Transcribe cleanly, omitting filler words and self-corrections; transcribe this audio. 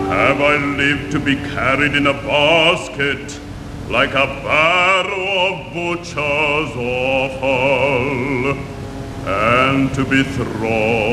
Have I lived to be carried in a basket, like a barrow of butcher's offal, and to be thrown